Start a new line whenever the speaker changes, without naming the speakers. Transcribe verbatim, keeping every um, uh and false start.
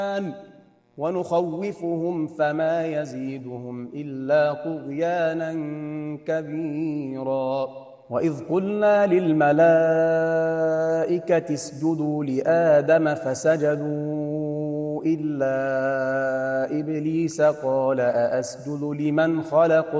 ونخوفهم فما يزيدهم إلا طغيانا كبيرا. وإذ قلنا للملائكة اسجدوا لآدم فسجدوا إلا إبليس قال أأسجد لمن خلقت